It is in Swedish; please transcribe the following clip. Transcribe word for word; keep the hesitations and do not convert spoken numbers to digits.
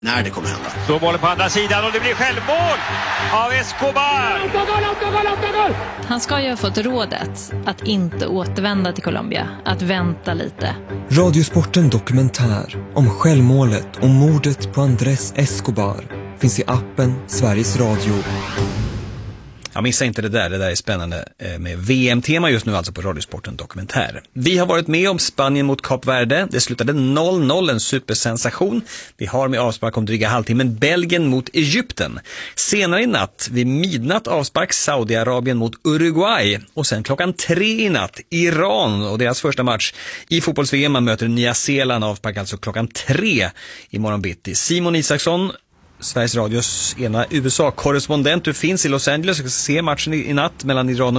när det kommer hända. Så bollen på andra sidan och det blir självmål av Escobar. Han ska ju ha fått rådet att inte återvända till Colombia, att vänta lite. Radiosporten dokumentär om självmålet och mordet på Andrés Escobar finns i appen Sveriges Radio. Jag missar inte det där, det där är spännande med V M-tema just nu alltså på Radiosporten dokumentär. Vi har varit med om Spanien mot Kap Verde, det slutade noll noll, en supersensation. Vi har med avspark om dryga halvtimmen Belgien mot Egypten. Senare i natt, vid midnatt avspark Saudiarabien mot Uruguay. Och sen klockan tre i natt, Iran och deras första match i fotbolls-V M. Man möter Nya Zeeland, avspark alltså klockan tre i morgon bitti. Simon Isaksson, Sveriges Radios ena U S A-korrespondent, du finns i Los Angeles och ska se matchen i natt mellan Iran och